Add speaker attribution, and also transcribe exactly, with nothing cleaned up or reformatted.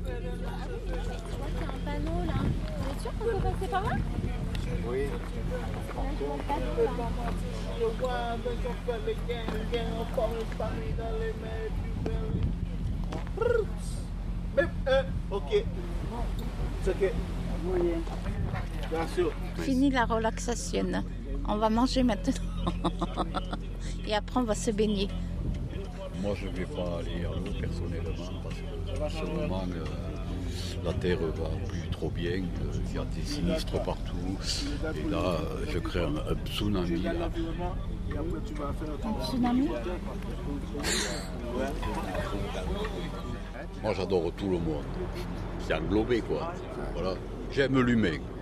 Speaker 1: C'est un panneau là. Vous êtes sûr qu'on peut passer par là?
Speaker 2: Oui.
Speaker 3: Je vois avec on fait les gains, les gains, on forme une famille dans les mers du verre. Mais, euh, ok. C'est que. Bien sûr.
Speaker 1: Fini la relaxation. On va manger maintenant. Et après on va se baigner.
Speaker 4: Moi je ne vais pas aller à l'eau personnellement parce que en ce moment euh, la terre va plus trop bien, euh, il y a des sinistres partout et là euh, je crée un, un tsunami là.
Speaker 1: Un tsunami?
Speaker 4: Moi j'adore tout le monde, c'est englobé quoi, voilà. J'aime l'humain.